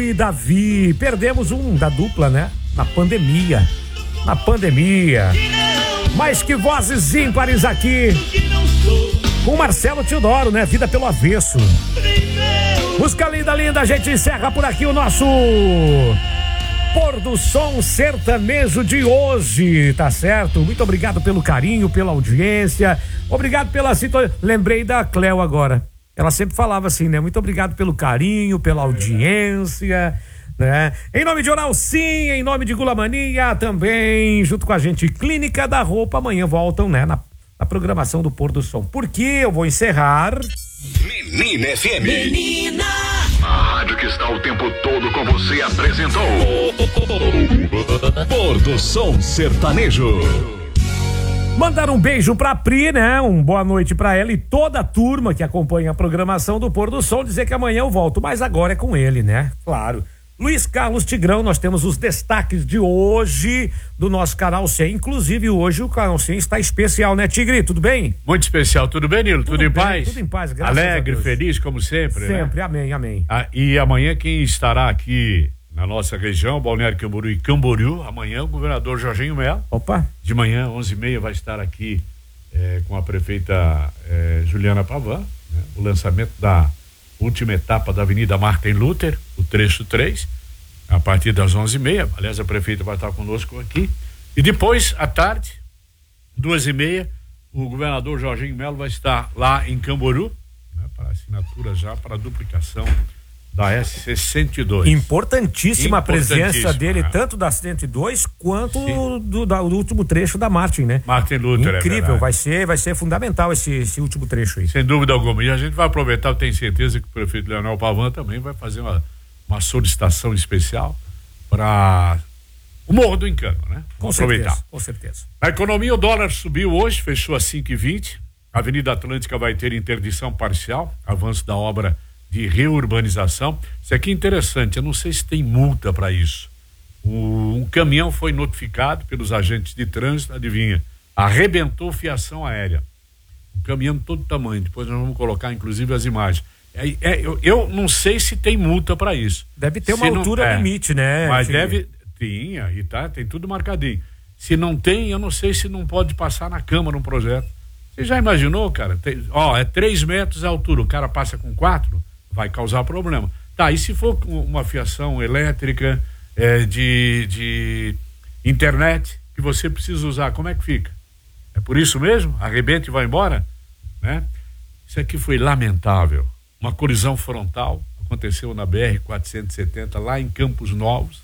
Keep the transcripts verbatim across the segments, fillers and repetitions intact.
e Davi. Perdemos um da dupla, né? Na pandemia. Na pandemia. Mas que vozes ímpares aqui. Com Marcelo Teodoro, né? Vida pelo avesso. Música linda, linda. A gente encerra por aqui o nosso Pôr do Som Sertanejo de hoje, tá certo? Muito obrigado pelo carinho, pela audiência. Obrigado pela sintonia. Lembrei da Cléo agora. Ela sempre falava assim, né? Muito obrigado pelo carinho, pela audiência, né? Em nome de Oral Sim, em nome de Gula Mania, também, junto com a gente, Clínica da Roupa, amanhã voltam, né? Na, na programação do Pôr do Som. Porque eu vou encerrar... Menina F M. Menina! A rádio que está o tempo todo com você apresentou Pôr do Som Sertanejo. Mandar um beijo pra Pri, né? Um boa noite pra ela e toda a turma que acompanha a programação do Pôr do Sol. Dizer que amanhã eu volto, mas agora é com ele, né? Claro. Luiz Carlos Tigrão, nós temos os destaques de hoje do nosso Canal cem. Inclusive, hoje o Canal cem está especial, né, Tigre? Tudo bem? Muito especial. Tudo bem, Nilo? Tudo, tudo em bem, paz? Tudo em paz, graças Alegre, a Deus. feliz, como sempre, Sempre, né? amém, amém. Ah, e amanhã quem estará aqui na nossa região, Balneário Camboriú e Camboriú, amanhã o governador Jorginho Melo. Opa! De manhã, onze e meia, vai estar aqui é, com a prefeita é, Juliana Pavan, né? O lançamento da última etapa da Avenida Martin Luther, o trecho três, a partir das onze e meia. Aliás, a prefeita vai estar conosco aqui. E depois, à tarde, duas e meia, o governador Jorginho Melo vai estar lá em Camboriú, né, para assinatura já para a duplicação da S C cento e dois. Importantíssima a presença dele, né? Tanto da cento e dois quanto do, da, do último trecho da Martin, né? Martin Luther. Incrível, é vai ser, vai ser fundamental esse, esse último trecho aí. Sem dúvida alguma. E a gente vai aproveitar, eu tenho certeza que o prefeito Leonel Pavan também vai fazer uma, uma solicitação especial para o Morro do Encano, né? Vamos com aproveitar. Certeza, com certeza. A economia, o dólar subiu hoje, fechou a cinco e vinte. A Avenida Atlântica vai ter interdição parcial, avanço da obra de reurbanização. Isso aqui é interessante, eu não sei se tem multa para isso. O, um caminhão foi notificado pelos agentes de trânsito, adivinha, arrebentou fiação aérea. Um caminhão de todo tamanho, depois nós vamos colocar inclusive as imagens. É, é, eu, eu não sei se tem multa para isso. Deve ter uma se altura não, é, limite, né? Mas Sim. deve, tinha, e tá, tem tudo marcadinho. Se não tem, eu não sei se não pode passar na Câmara um projeto. Você já imaginou, cara? Tem, ó, é três metros a altura, o cara passa com quatro, vai causar problema. Tá, e se for uma fiação elétrica, é, de, de internet, que você precisa usar, como é que fica? É por isso mesmo? Arrebenta e vai embora? Né? Isso aqui foi lamentável. Uma colisão frontal aconteceu na B R quatrocentos e setenta, lá em Campos Novos,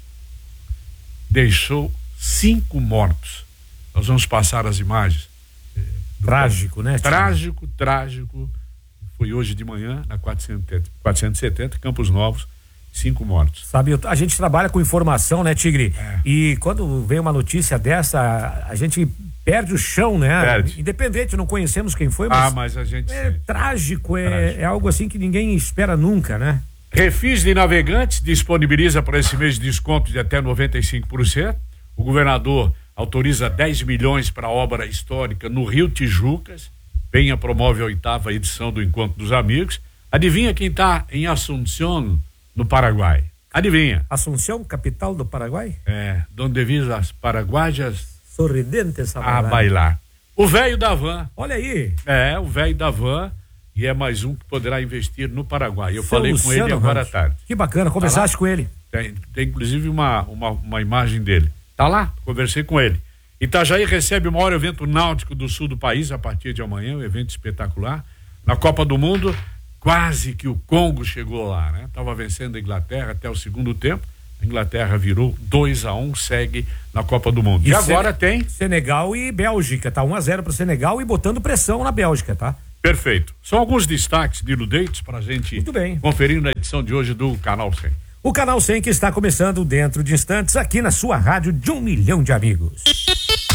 deixou cinco mortos. Nós vamos passar as imagens. Trágico, né? Trágico, trágico. Foi hoje de manhã, na quatrocentos e setenta, Campos Novos, cinco mortos. Sabe, a gente trabalha com informação, né, Tigre? É. E quando vem uma notícia dessa, a gente perde o chão, né? Perde. Independente, não conhecemos quem foi, mas... Ah, mas a gente É sente. trágico, é, Trágico. é algo assim que ninguém espera nunca, né? Refis de Navegantes disponibiliza para esse mês desconto de até noventa e cinco por cento. O governador autoriza dez milhões para a obra histórica no Rio Tijucas. Penha promove a oitava edição do Encontro dos Amigos. Adivinha quem está em Assunção, no Paraguai? Adivinha? Assunção, capital do Paraguai? É, donde vis as paraguaias Sorridentes a bailar. O velho da van. Olha aí. É, o velho da van, e é mais um que poderá investir no Paraguai. Eu Seu falei Luciano com ele agora à Ramos. tarde. Que bacana, conversaste lá? com ele. Tem, tem inclusive uma, uma, uma imagem dele. Tá lá? Conversei com ele. Itajaí recebe o maior evento náutico do sul do país a partir de amanhã, um evento espetacular. Na Copa do Mundo, quase que o Congo chegou lá, né? Tava vencendo a Inglaterra até o segundo tempo. A Inglaterra virou dois a um, segue na Copa do Mundo. E, e agora Sen- tem Senegal e Bélgica, tá? um a zero pro Senegal e botando pressão na Bélgica, tá? Perfeito. São alguns destaques de Ludeitos pra gente Muito bem. conferir na edição de hoje do Canal cem. O Canal cem que está começando dentro de instantes aqui na sua rádio de um milhão de amigos.